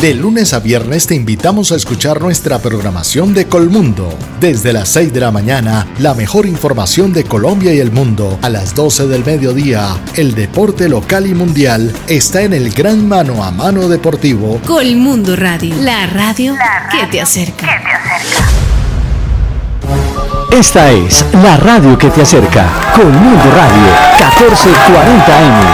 De lunes a viernes te invitamos a escuchar nuestra programación de Colmundo. Desde las 6 de la mañana, la mejor información de Colombia y el mundo. A las 12 del mediodía, el deporte local y mundial está en el gran mano a mano deportivo. Colmundo Radio, la radio que te acerca. Esta es la radio que te acerca. Colmundo Radio, 1440 AM.